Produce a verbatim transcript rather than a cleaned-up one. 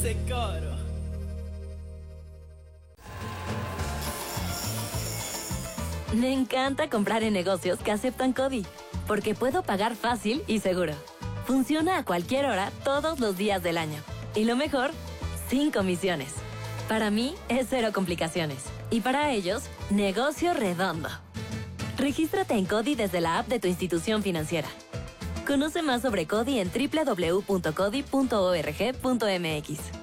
ese coro. Me encanta comprar en negocios que aceptan CODI, porque puedo pagar fácil y seguro. Funciona a cualquier hora, todos los días del año. Y lo mejor, sin comisiones. Para mí, es cero complicaciones. Y para ellos, negocio redondo. Regístrate en CODI desde la app de tu institución financiera. Conoce más sobre CODI en doble u doble u doble u punto codi punto org punto m x.